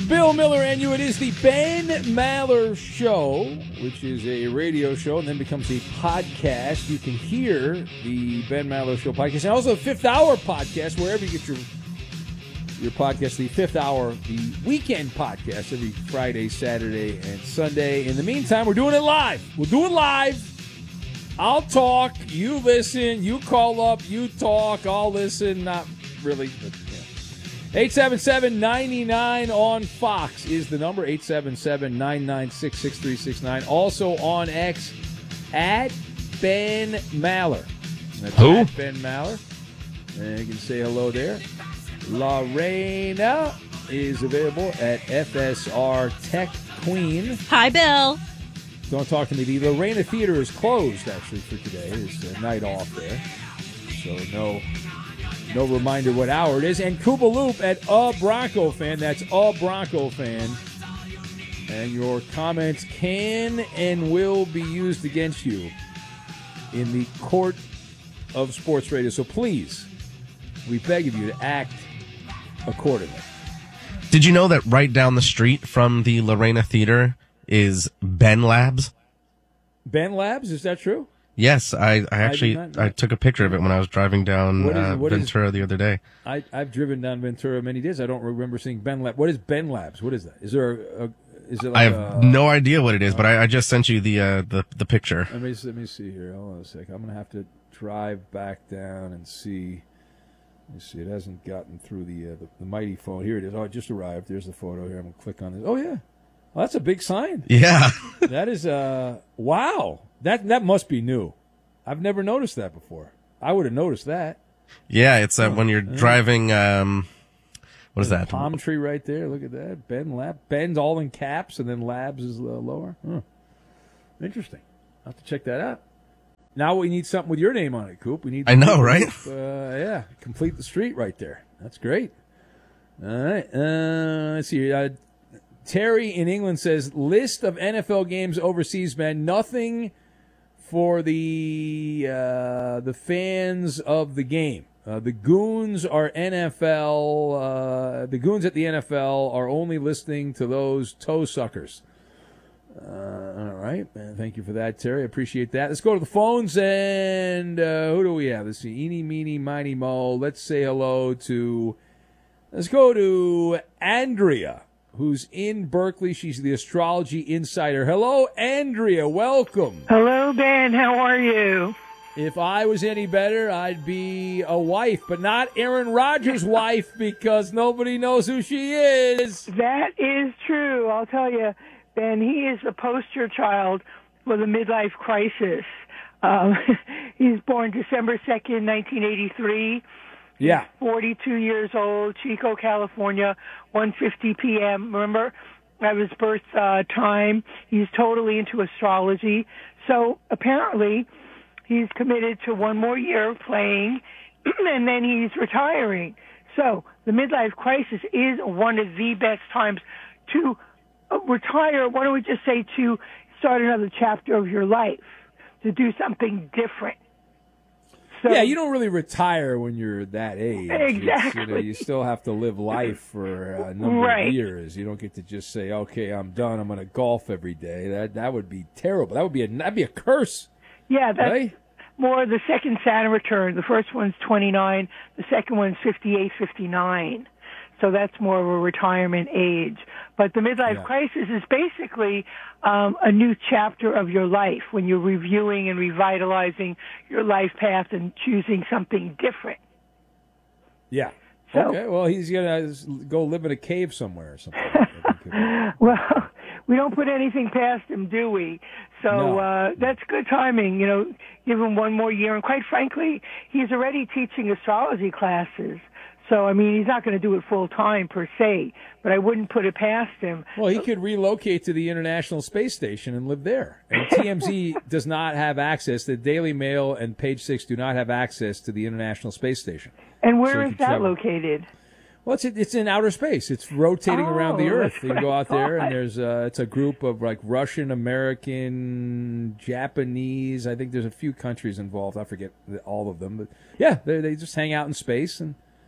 Bill Miller and you. It is the Ben Maller Show, which is a radio show and then becomes a podcast. You can hear the Ben Maller Show podcast and also the Fifth Hour podcast, wherever you get your podcast, the Fifth Hour, the weekend podcast, every Friday, Saturday, and Sunday. In the meantime, we're doing it live. We'll do it live. I'll talk, you listen, you call up, you talk, I'll listen. Not really, but yeah. 877-99 on Fox is the number, 877-996-6369. Also on X, at Ben Maller. That's Who? At Ben Maller. And you can say hello there. Lorena is available at FSR Tech Queen. Hi, Bill. Don't talk to me. The Lorena Theater is closed, actually, for today. It's a night off there. So no reminder what hour it is. And Cuba Loop at A Bronco Fan. That's A Bronco Fan. And your comments can and will be used against you in the court of sports radio. So please, we beg of you to act accordingly. Did you know that right down the street from the Lorena Theater is Ben Labs? Ben Labs, is that true? Yes, I took a picture of it when I was driving down Ventura the other day. I've driven down Ventura many days. I don't remember seeing Ben Labs. What is Ben Labs? What is that? Is there is it like I have no idea what it is, but I just sent you the picture. Let me see here. Hold on a sec. I'm gonna have to drive back down and see. Let me see. It hasn't gotten through the mighty phone. Here it is. Oh, it just arrived. There's the photo here. I'm gonna click on this. Oh yeah. Well, that's a big sign. Yeah. That is wow. That must be new. I've never noticed that before. I would have noticed that. Yeah, it's when you're driving. What is that? Palm tree right there. Look at that. Ben Lab. Ben's all in caps, and then Labs is lower. Interesting. I'll have to check that out. Now we need something with your name on it, Coop. We need. I know, right? Yeah, complete the street right there. That's great. All right. Let's see. Terry in England says, list of NFL games overseas, man. Nothing for the fans of the game. The goons are NFL. The goons at the NFL are only listening to those toe suckers. All right, man. Thank you for that, Terry. I appreciate that. Let's go to the phones, and who do we have? Let's see. Eeny, meeny, miny, mo. Let's say hello to. Let's go to Andrea, who's in Berkeley. She's the astrology insider. Hello, Andrea. Welcome. Hello, Ben. How are you? If I was any better, I'd be a wife, but not Aaron Rodgers' wife, because nobody knows who she is. That is true. I'll tell you, Ben, he is the poster child for the midlife crisis. He's born December 2nd, 1983. Yeah. He's 42 years old, Chico, California, 1:50 p.m. Remember, that was birth time. He's totally into astrology. So apparently he's committed to one more year of playing, and then he's retiring. So the midlife crisis is one of the best times to retire. Why don't we just say to start another chapter of your life, to do something different. So, yeah, you don't really retire when you're that age. Exactly. You still have to live life for a number of years. You don't get to just say, okay, I'm done. I'm going to golf every day. That would be terrible. That'd be a curse. Yeah, that's right? more the second Saturn return. The first one's 29. The second one's 58, 59. So that's more of a retirement age. But the midlife crisis is basically a new chapter of your life when you're reviewing and revitalizing your life path and choosing something different. Yeah. So, okay, well, he's going to go live in a cave somewhere or something. well, we don't put anything past him, do we? So that's good timing, give him one more year. And quite frankly, he's already teaching astrology classes. So, I mean, he's not going to do it full time per se, but I wouldn't put it past him. Well, he could relocate to the International Space Station and live there. And TMZ does not have access. The Daily Mail and Page Six do not have access to the International Space Station. And where is that located? Well, it's in outer space. It's rotating around the Earth. You can go out there, and there's it's a group of like Russian, American, Japanese. I think there's a few countries involved. I forget all of them, but yeah, they just hang out in space and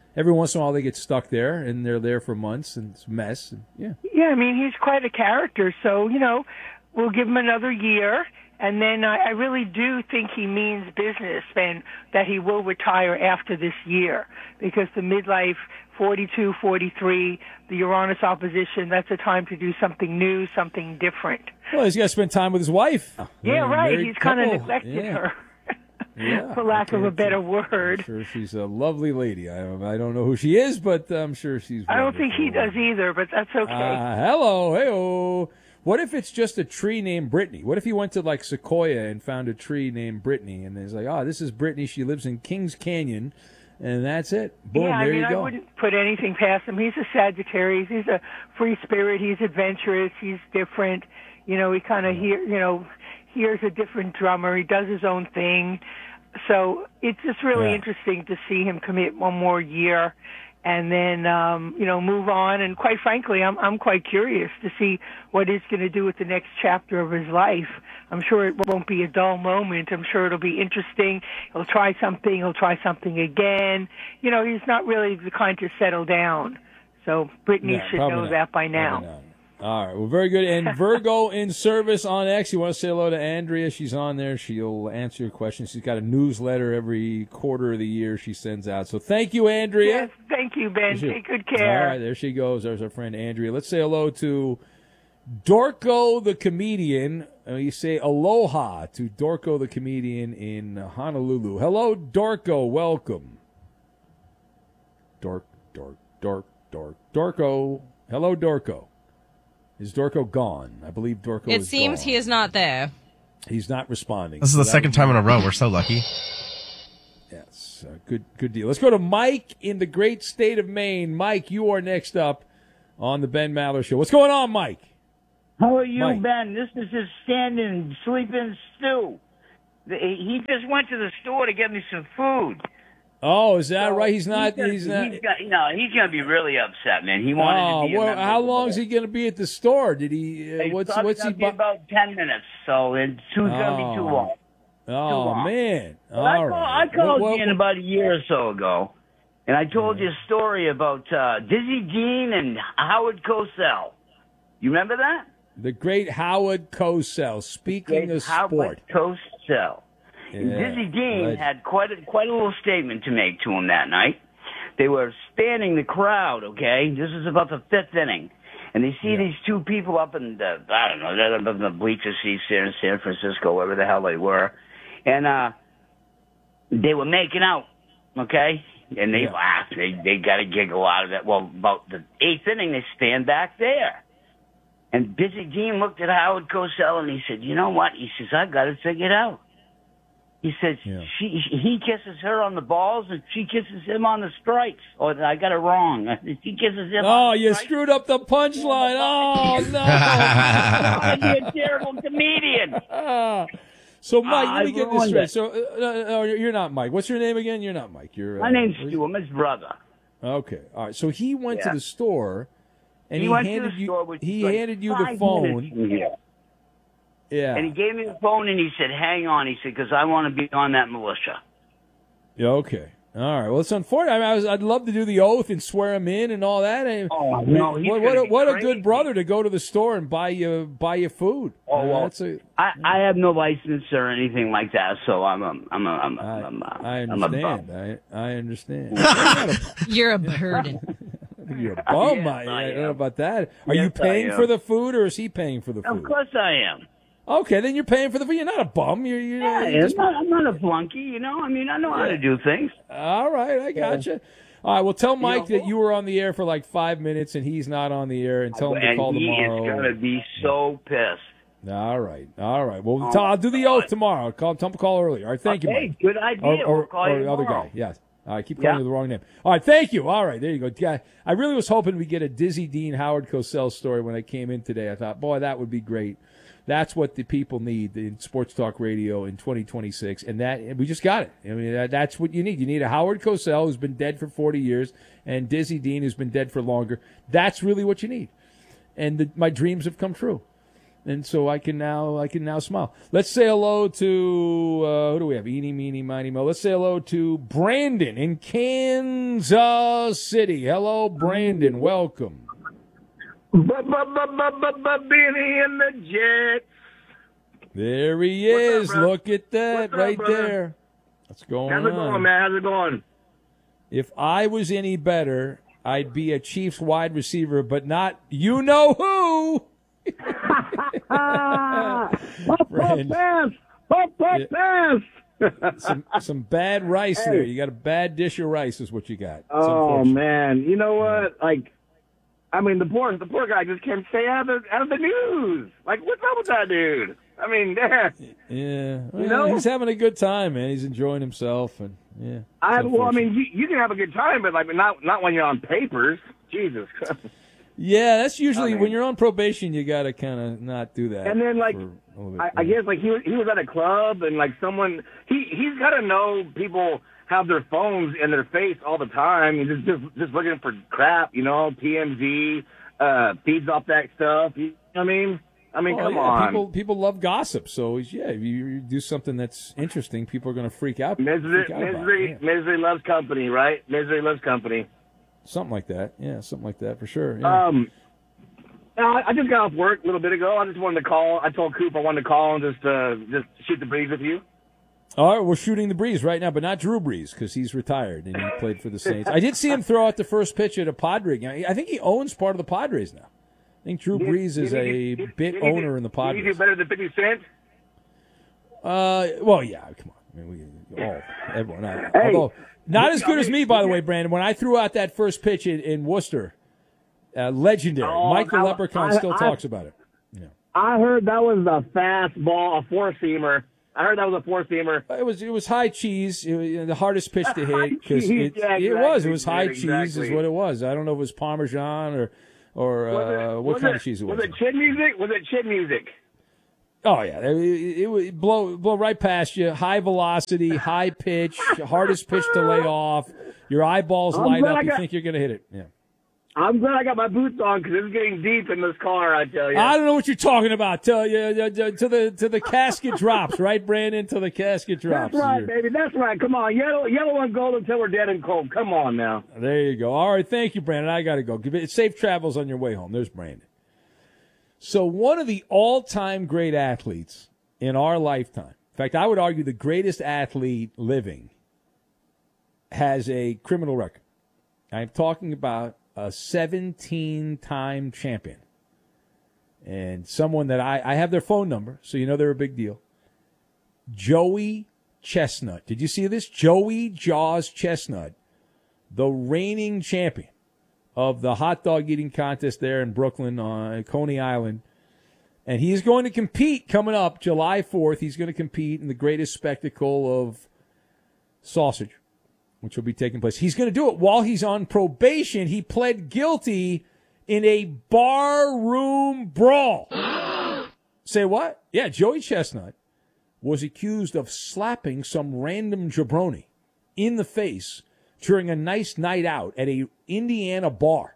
every once in a while they get stuck there, and they're there for months, and it's a mess. And, yeah. Yeah, I mean, he's quite a character, so, we'll give him another year, and then I really do think he means business and that he will retire after this year, because the midlife 42, 43, the Uranus opposition, that's a time to do something new, something different. Well, he's got to spend time with his wife. Yeah, right. Married He's kind of couple. neglected Yeah. her, Yeah, for lack of a better word. I'm sure she's a lovely lady. I don't know who she is, but I'm sure she's I don't think he wonderful. does either, but that's okay. Hello, hey-oh. What if it's just a tree named Brittany? What if he went to, like, Sequoia and found a tree named Brittany, and he's like, this is Brittany. She lives in Kings Canyon, and that's it. Boom, Yeah, there I mean, you go. I wouldn't put anything past him. He's a Sagittarius. He's a free spirit. He's adventurous. He's different. He kind of hears a different drummer. He does his own thing. So it's just really interesting to see him commit one more year and then, move on. And quite frankly, I'm quite curious to see what he's going to do with the next chapter of his life. I'm sure it won't be a dull moment. I'm sure it'll be interesting. He'll try something. He'll try something again. He's not really the kind to settle down. So Brittany should know that by now. All right. Well, very good. And Virgo in service on X. You want to say hello to Andrea? She's on there. She'll answer your questions. She's got a newsletter every quarter of the year she sends out. So thank you, Andrea. Yes, thank you, Ben. Take good care. All right. There she goes. There's our friend Andrea. Let's say hello to Dorco the comedian. You say aloha to Dorco the comedian in Honolulu. Hello, Dorco. Welcome. Dorco. Hello, Dorco. Is Dorco gone? I believe Dorco is It seems gone. he is not there. He's not responding. This is the second time in a row. We're so lucky. Yes, good deal. Let's go to Mike in the great state of Maine. Mike, you are next up on the Ben Maller Show. What's going on, Mike? How are you, Mike. Ben? This is just standing, sleeping Stu. He just went to the store to get me some food. Oh, is that right? He's not. He's going to be really upset, man. He wanted to be a member how of the long is board. he going to be at the store? Did he? It's What's probably he? gonna be about 10 minutes, so it's going to be too long. Oh long. man! Well, All right. I called What- in about a year or so ago, and I told you a story about Dizzy Dean and Howard Cosell. You remember that? The great Howard Cosell. Speaking of sport, Howard Cosell. And Yeah, Dizzy Dean legend. had quite a little statement to make to him that night. They were spanning the crowd, okay? This is about the fifth inning. And they see these two people up in the, I don't know, they're up in the bleacher seats there in San Francisco, wherever the hell they were. And they were making out, okay? And they laughed. They got a giggle out of it. Well, about the eighth inning, they stand back there. And Dizzy Dean looked at Howard Cosell and he said, you know what? He says, I've got it figured out. He says, he kisses her on the balls and she kisses him on the strikes. Oh, I got it wrong. She kisses him on the you strikes. screwed up the punchline. Oh no! You're a terrible comedian. So, Mike, let me I get this ruined straight. it. So, no, you're not Mike. What's your name again? You're not Mike. You're My name's Stu. I'm his brother. Okay. All right. So he went to Yeah. the store, and he went to handed the you. store, which He was like handed you the 5 phone. minutes from here. Yeah. And he gave me the phone and he said, hang on. He said, because I want to be on that militia. Yeah. Okay. All right. Well, it's unfortunate. I mean, I'd love to do the oath and swear him in and all that. Oh, no, he's what gonna be a crazy. good brother to go to the store and buy you food. Oh, well, that's a. I have no license or anything like that, so I'm I a understand. bum. I understand. You're a burden. You're a bum. Yes, I I don't know am. about that. Are Yes, you paying I am. for the food, or is he paying for the food? Of course I am. Okay, then you're paying for the food. You're not a bum. You're Yeah, just, I'm not a flunky, you know. I mean, I know how to do things. all right. I gotcha. All right. Well, tell Mike that you were on the air for like 5 minutes and he's not on the air, and tell him to And call he tomorrow. is going to be so pissed. All right. Well, I'll do the oath tomorrow. Tell him to call early. All right. Thank you, Hey, Mike. good idea. We'll call you the other tomorrow. guy. Yes. All right. Keep calling Yeah. you the wrong name. All right. Thank you. All right. There you go. Yeah, I really was hoping we'd get a Dizzy Dean Howard Cosell story when I came in today. I thought, boy, that would be great. That's what the people need in sports talk radio in 2026, and we just got it. I mean, that's what you need. You need a Howard Cosell who's been dead for 40 years, and Dizzy Dean who's been dead for longer. That's really what you need. And my dreams have come true. And so I can now smile. Let's say hello to who do we have? Eeny, meeny, miny, mo. Let's say hello to Brandon in Kansas City. Hello, Brandon. Welcome. Benny and the Jets. There he is. What's up, bro? Look at that What's up, right brother? there. What's going on? How's it going, man? How's it going? If I was any better, I'd be a Chiefs wide receiver, but not you know who. Friend. Some bad rice there. You got a bad dish of rice is what you got. It's Oh unfortunate. man, you know what? Like, I mean, the poor guy just can't stay out of the news. Like, what's up with that dude? I mean, Yeah. Well, You know? he's having a good time, man. He's enjoying himself, and yeah. it's I unfortunate. mean, you can have a good time, but like, not when you're on papers. Jesus. Yeah, that's usually mean- when you're on probation. You got to kind of not do that. And then, like, for a little bit. I guess like he was at a club and like someone he's got to know people have their phones in their face all the time and just looking for crap, you know, TMZ feeds off that stuff. You know what I mean? Well, Come yeah, on. People love gossip, so if you do something that's interesting, people are going to freak out. freak out about it. Yeah. Misery loves company, right? Misery loves company. Something like that. Yeah, something like that for sure. Yeah. I just got off work a little bit ago. I just wanted to call. I told Coop I wanted to call and just shoot the breeze with you. All right, we're shooting the breeze right now, but not Drew Brees because he's retired and he played for the Saints. I did see him throw out the first pitch at a Padre game. I think he owns part of the Padres now. I think Drew Brees is a bit owner in the Did he do Padres. better than 50 Cent? Well, yeah, come on. I mean, everyone. Although not as good as me, by the way, Brandon. When I threw out that first pitch in Worcester, legendary. Oh, Mike the Leprechaun still talks about it. I heard that was a fastball, a four-seamer. I heard that was a four-seamer. It was high cheese. The hardest pitch to High hit because cheese, yeah, it was exactly, high cheese exactly. is what it was. I don't know if it was Parmesan or what kind of cheese it was. Was it chin music? Was it chin music? Oh yeah, it would blow right past you. High velocity, high pitch, hardest pitch to lay off. Your eyeballs light up. You think you're going to hit it. Yeah. I'm glad I got my boots on because it's getting deep in this car. I tell you. I don't know what you're talking about. Till the casket drops, right, Brandon? Till the casket drops. That's right, baby. That's right. Come on, yellow and gold until we're dead and cold. Come on now. There you go. All right, thank you, Brandon. I got to go. Safe travels on your way home. There's Brandon. So one of the all-time great athletes in our lifetime, in fact, I would argue the greatest athlete living, has a criminal record. I'm talking about a 17-time champion. And someone that I have their phone number, so you know they're a big deal. Joey Chestnut. Did you see this? Joey Jaws Chestnut, the reigning champion of the hot dog eating contest there in Brooklyn on Coney Island. And he's going to compete coming up July 4th. He's going to compete in the greatest spectacle of sausage, which will be taking place. He's going to do it while he's on probation. He pled guilty in a barroom brawl. Say what? Yeah, Joey Chestnut was accused of slapping some random jabroni in the face during a nice night out at a Indiana bar.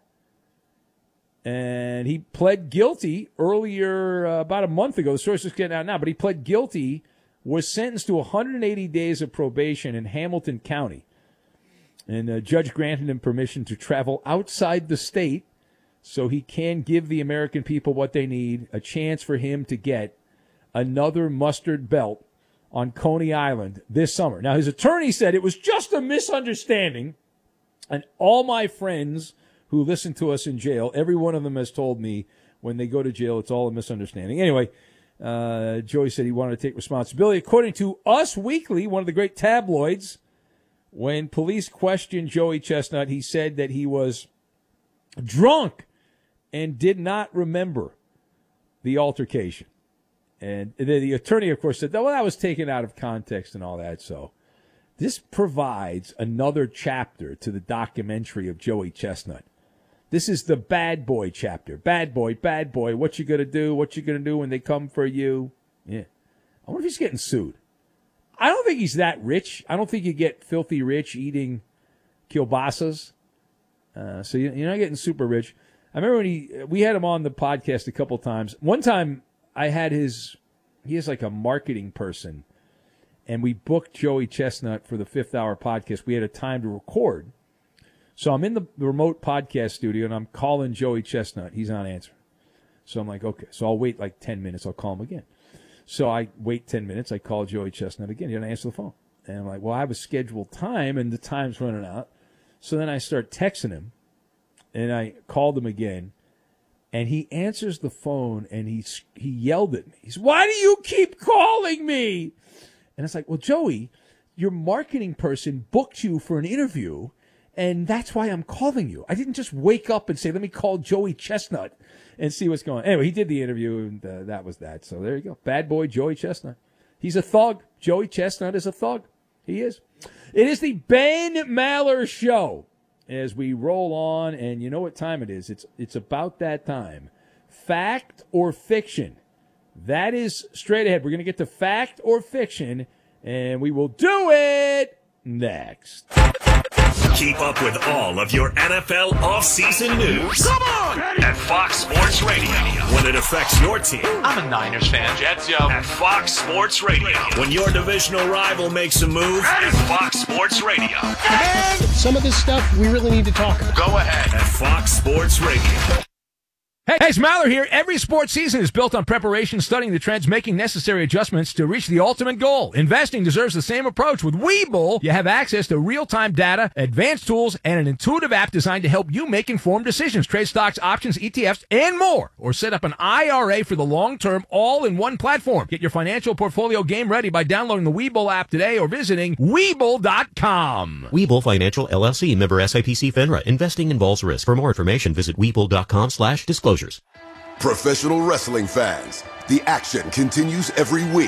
And he pled guilty earlier, about a month ago. The story's just getting out now, but he pled guilty, was sentenced to 180 days of probation in Hamilton County. And a judge granted him permission to travel outside the state so he can give the American people what they need, a chance for him to get another mustard belt on Coney Island this summer. Now, his attorney said it was just a misunderstanding, and all my friends who listen to us in jail, every one of them has told me when they go to jail, it's all a misunderstanding. Anyway, Joey said he wanted to take responsibility. According to Us Weekly, one of the great tabloids, when police questioned Joey Chestnut, he said that he was drunk and did not remember the altercation. And the attorney, of course, said, well, that was taken out of context and all that. So this provides another chapter to the documentary of Joey Chestnut. This is the bad boy chapter. Bad boy, what you going to do? What you going to do when they come for you? Yeah. I wonder if he's getting sued. I don't think he's that rich. I don't think you get filthy rich eating kielbasas. So you're not getting super rich. I remember when we had him on the podcast a couple times. One time, I had he has like a marketing person, and we booked Joey Chestnut for the 5th Hour podcast. We had a time to record. So I'm in the remote podcast studio, and I'm calling Joey Chestnut. He's not answering. So I'm like, okay. So I'll wait like 10 minutes. I'll call him again. So I wait 10 minutes. I call Joey Chestnut again. He doesn't answer the phone. And I'm like, well, I have a scheduled time, and the time's running out. So then I start texting him, and I called him again. And he answers the phone, and he yelled at me. He said, why do you keep calling me? And it's like, well, Joey, your marketing person booked you for an interview, and that's why I'm calling you. I didn't just wake up and say, let me call Joey Chestnut and see what's going on. Anyway, he did the interview, and that was that. So there you go. Bad boy Joey Chestnut. He's a thug. Joey Chestnut is a thug. He is. It is the Ben Maller Show. As we roll on, and you know what time it is. It's about that time. Fact or fiction? That is straight ahead. We're going to get to fact or fiction, and we will do it next. Keep up with all of your NFL offseason news. Come on! At Fox Sports Radio. When it affects your team. I'm a Niners fan. Jets, yo. At Fox Sports Radio. When your divisional rival makes a move. At Fox Sports Radio. And some of this stuff we really need to talk about. Go ahead. At Fox Sports Radio. Hey, it's Maller here. Every sports season is built on preparation, studying the trends, making necessary adjustments to reach the ultimate goal. Investing deserves the same approach. With Webull, you have access to real-time data, advanced tools, and an intuitive app designed to help you make informed decisions. Trade stocks, options, ETFs, and more. Or set up an IRA for the long term, all in one platform. Get your financial portfolio game ready by downloading the Webull app today or visiting Webull.com. Webull Financial LLC, member SIPC FINRA. Investing involves risk. For more information, visit Webull.com/disclosures. Professional wrestling fans, the action continues every week.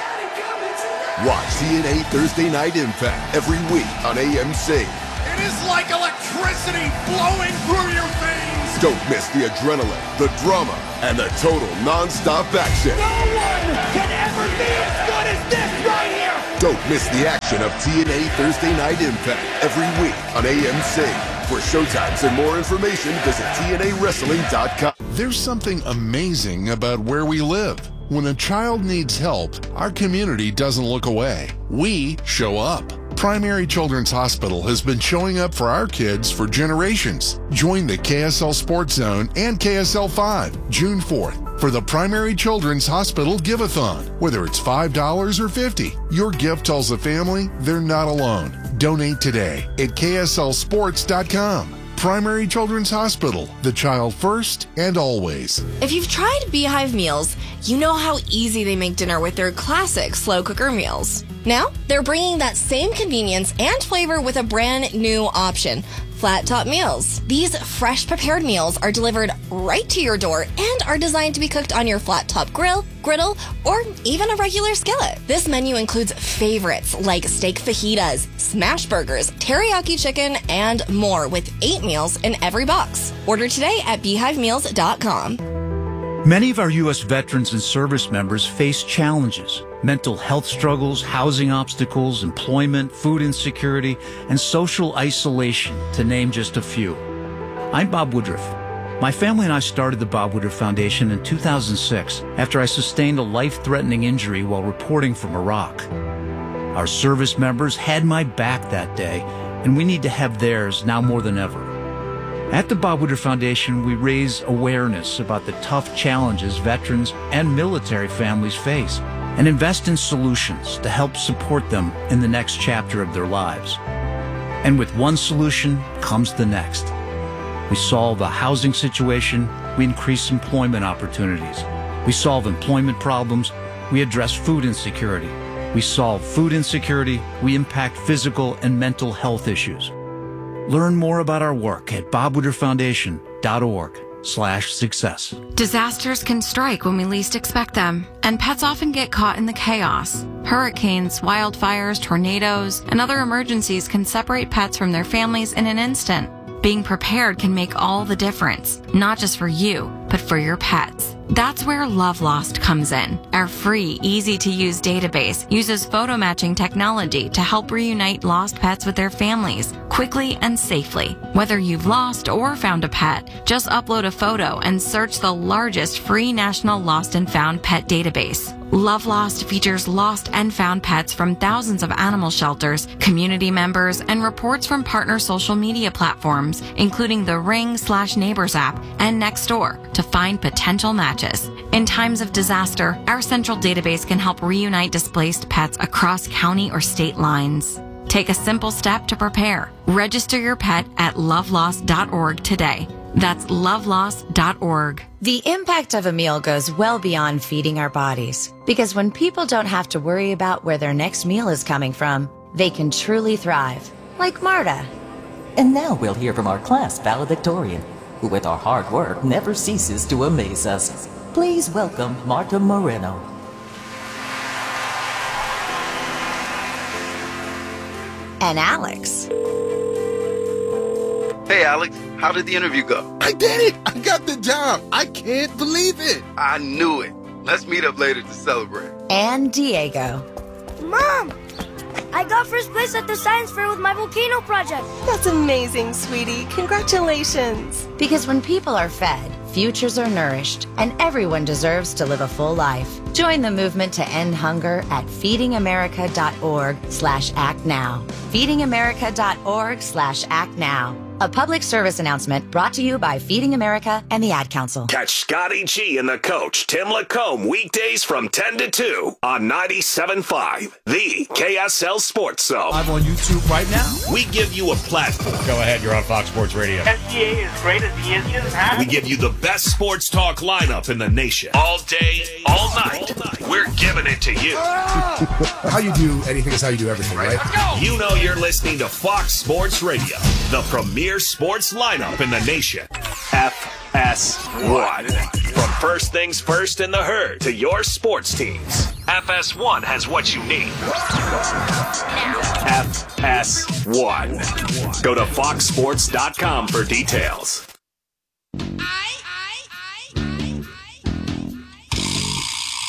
Watch TNA Thursday Night Impact every week on AMC. It is like electricity flowing through your veins. Don't miss the adrenaline, the drama, and the total non-stop action. No one can ever be as good as this right here. Don't miss the action of TNA Thursday Night Impact every week on AMC. For showtimes and more information, visit TNAWrestling.com. There's something amazing about where we live. When a child needs help, our community doesn't look away. We show up. Primary Children's Hospital has been showing up for our kids for generations. Join the KSL Sports Zone and KSL 5, June 4th, for the Primary Children's Hospital Give-a-thon. Whether it's $5 or $50, your gift tells the family they're not alone. Donate today at KSLSports.com. Primary Children's Hospital, the child first and always. If you've tried Beehive meals, you know how easy they make dinner with their classic slow cooker meals. Now, they're bringing that same convenience and flavor with a brand new option, Flat Top Meals. These fresh prepared meals are delivered right to your door and are designed to be cooked on your flat top grill, griddle, or even a regular skillet. This menu includes favorites like steak fajitas, smash burgers, teriyaki chicken, and more with 8 meals in every box. Order today at beehivemeals.com. Many of our U.S. veterans and service members face challenges: mental health struggles, housing obstacles, employment, food insecurity, and social isolation, to name just a few. I'm Bob Woodruff. My family and I started the Bob Woodruff Foundation in 2006 after I sustained a life-threatening injury while reporting from Iraq. Our service members had my back that day, and we need to have theirs now more than ever. At the Bob Woodruff Foundation, we raise awareness about the tough challenges veterans and military families face and invest in solutions to help support them in the next chapter of their lives. And with one solution comes the next. We solve the housing situation, we increase employment opportunities. We solve employment problems, we address food insecurity. We solve food insecurity, we impact physical and mental health issues. Learn more about our work at bobwoodrufffoundation.org/success. Disasters can strike when we least expect them, and pets often get caught in the chaos. Hurricanes, wildfires, tornadoes, and other emergencies can separate pets from their families in an instant. Being prepared can make all the difference, not just for you, but for your pets. That's where Love Lost comes in. Our free, easy-to-use database uses photo matching technology to help reunite lost pets with their families quickly and safely. Whether you've lost or found a pet, just upload a photo and search the largest free national lost and found pet database. Love Lost features lost and found pets from thousands of animal shelters, community members, and reports from partner social media platforms, including the Ring/Neighbors app and Nextdoor, to find potential matches. In times of disaster, our central database can help reunite displaced pets across county or state lines. Take a simple step to prepare. Register your pet at lovelost.org today. That's lovelost.org. The impact of a meal goes well beyond feeding our bodies. Because when people don't have to worry about where their next meal is coming from, they can truly thrive. Like Marta. And now we'll hear from our class valedictorian, who with our hard work never ceases to amaze us. Please welcome Marta Moreno. And Alex. Hey, Alex, how did the interview go? I did it! I got the job! I can't believe it! I knew it. Let's meet up later to celebrate. And Diego. Mom! I got first place at the science fair with my volcano project. That's amazing, sweetie. Congratulations. Because when people are fed, futures are nourished, and everyone deserves to live a full life. Join the movement to end hunger at feedingamerica.org/actnow. feedingamerica.org/actnow. A public service announcement brought to you by Feeding America and the Ad Council. Catch Scotty G and the coach, Tim Lacombe, weekdays from 10 to 2 on 97.5, the KSL Sports Zone. I'm on YouTube right now. We give you a platform. Go ahead, you're on Fox Sports Radio. SGA is great as he is. We give you the best sports talk lineup in the nation. All day, all night. We're giving it to you. How you do anything is how you do everything, right? You know you're listening to Fox Sports Radio, the premier sports lineup in the nation. FS1. From first things first in the herd to your sports teams, FS1 has what you need. FS1. Go to foxsports.com for details.